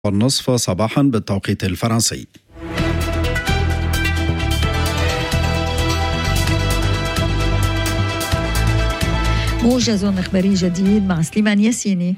والنصف صباحا بالتوقيت الفرنسي. موجز إخباري جديد مع سليمان ياسيني.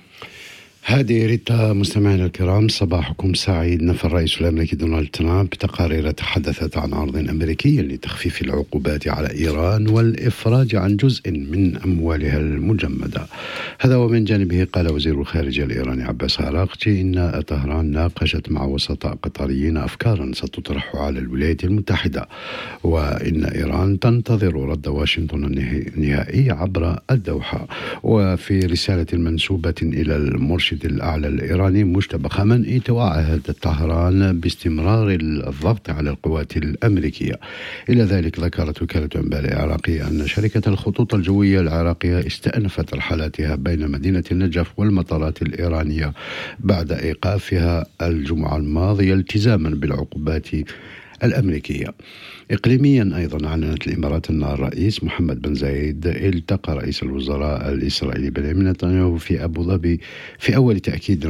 هذه ريتا مستمعينا الكرام، صباحكم سعيد. نفى الرئيس الأمريكي دونالد ترامب بتقارير تحدثت عن عرض أمريكي لتخفيف العقوبات على إيران والإفراج عن جزء من أموالها المجمدة. هذا ومن جانبه قال وزير الخارجية الإيراني عباس عراقجي إن طهران ناقشت مع وسطاء قطريين أفكارا ستطرح على الولايات المتحدة، وإن إيران تنتظر رد واشنطن النهائي عبر الدوحة. وفي رسالة منسوبة إلى المرشد الأعلى الإيراني مجتبى خامنئي توعد طهران باستمرار الضغط على القوات الأمريكية. إلى ذلك ذكرت وكالة أنباء العراقية أن شركة الخطوط الجوية العراقية استأنفت رحلاتها بين مدينة النجف والمطارات الإيرانية بعد إيقافها الجمعة الماضية التزاما بالعقوبات الأمريكية. إقليميا أيضا أعلنت الإمارات أن الرئيس محمد بن زايد التقى رئيس الوزراء الإسرائيلي بنيامين نتنياهو في أبو ظبي في أول تأكيد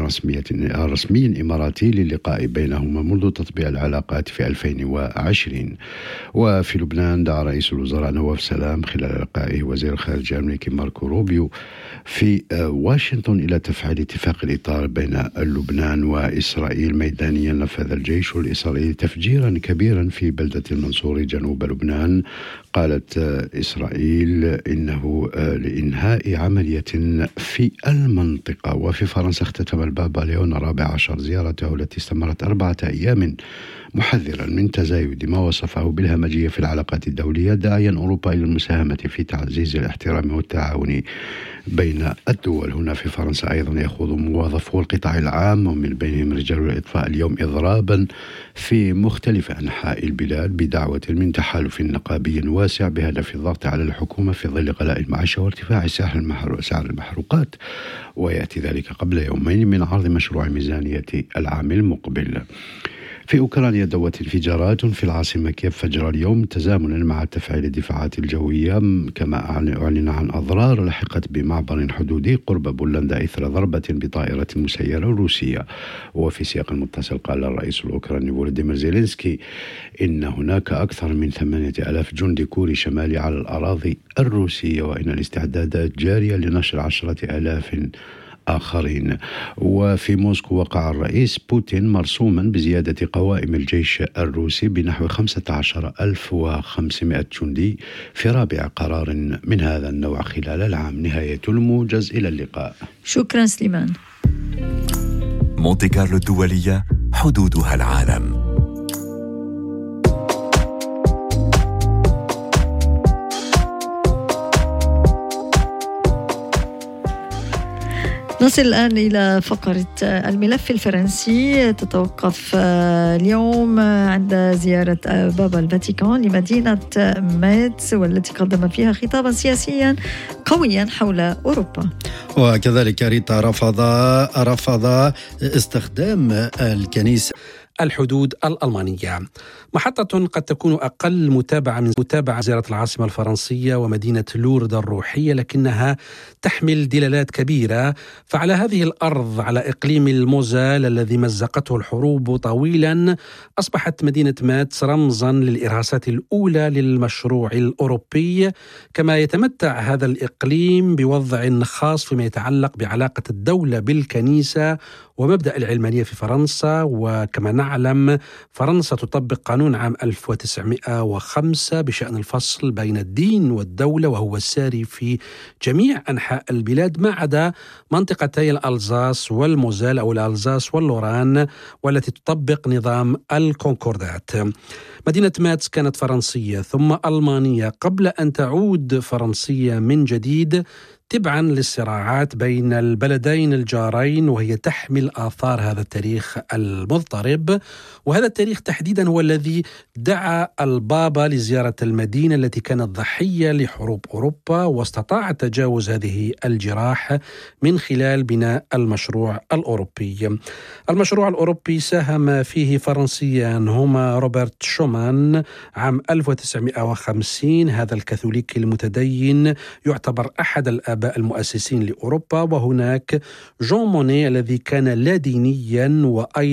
رسمي إماراتي للقاء بينهما منذ تطبيع العلاقات في 2020. وفي لبنان دعا رئيس الوزراء نواف سلام خلال لقائه وزير الخارجية الأمريكي ماركو روبيو في واشنطن إلى تفعيل اتفاق الإطار بين لبنان وإسرائيل. ميدانيا نفذ الجيش الإسرائيلي تفجيرا كبيرا في بلدة المنصورة جنوب لبنان. قالت إسرائيل إنه لإنهاء عملية في المنطقة. وفي فرنسا اختتم البابا ليون 14 زيارته التي استمرت 4 أيام محذرا من تزايد ما وصفه بالهمجية في العلاقات الدولية، داعيا أوروبا إلى المساهمة في تعزيز الاحترام والتعاون بين الدول. هنا في فرنسا أيضا يخوض موظفو القطاع العام ومن بينهم رجال الإطفاء اليوم إضرابا في مختلف أنحاء البلاد بدعوة من تحالف نقابي واسع بهدف الضغط على الحكومة في ظل غلاء المعيشة وارتفاع سعر المحروقات، ويأتي ذلك قبل يومين من عرض مشروع ميزانية العام المقبل. في أوكرانيا دوت انفجارات في العاصمة كييف فجر اليوم تزامنا مع تفعيل الدفاعات الجوية، كما أعلن عن أضرار لحقت بمعبر حدودي قرب بولندا إثر ضربة بطائرة مسيرة روسية. وفي سياق المتصل قال الرئيس الأوكراني فولوديمير زيلينسكي إن هناك أكثر من 8,000 جندي كوري شمالي على الأراضي الروسية، وإن الاستعدادات جارية لنشر 10,000 آخرين. وفي موسكو وقع الرئيس بوتين مرسوما بزيادة قوائم الجيش الروسي بنحو 15,500 جندي في رابع قرار من هذا النوع خلال العام. نهاية الموجز، إلى اللقاء. شكرا سليمان. مونتي كارلو الدولية، حدودها العالم. نصل الآن إلى فقرة الملف الفرنسي. تتوقف اليوم عند زيارة بابا الفاتيكان لمدينة ميتس، والتي قدم فيها خطابا سياسيا قويا حول أوروبا. وكذلك ريتا رفض استخدام الكنيسة الحدود الألمانية. محطة قد تكون أقل متابعة من متابعة زيارة العاصمة الفرنسية ومدينة لورد الروحية، لكنها تحمل دلالات كبيرة. فعلى هذه الأرض، على إقليم الموزال الذي مزقته الحروب طويلا، أصبحت مدينة ماتس رمزا للإرهاصات الأولى للمشروع الأوروبي. كما يتمتع هذا الإقليم بوضع خاص فيما يتعلق بعلاقة الدولة بالكنيسة ومبدأ العلمانية في فرنسا. وكما نعلم، فرنسا تطبق قانون عام 1905 بشأن الفصل بين الدين والدولة، وهو الساري في جميع أنحاء البلاد ما عدا منطقتي الألزاس والموزال أو الألزاس واللوران، والتي تطبق نظام الكونكوردات. مدينة ماتس كانت فرنسية ثم ألمانية قبل أن تعود فرنسية من جديد، تبعا للصراعات بين البلدين الجارين، وهي تحمل آثار هذا التاريخ المضطرب. وهذا التاريخ تحديدا هو الذي دعا البابا لزيارة المدينة التي كانت ضحية لحروب أوروبا، واستطاع تجاوز هذه الجراح من خلال بناء المشروع الأوروبي. المشروع الأوروبي ساهم فيه فرنسيان هما روبرت شومان عام 1950. هذا الكاثوليكي المتدين يعتبر أحد الآباء المؤسسين لأوروبا، وهناك جون موني الذي كان لا دينيا وأيضا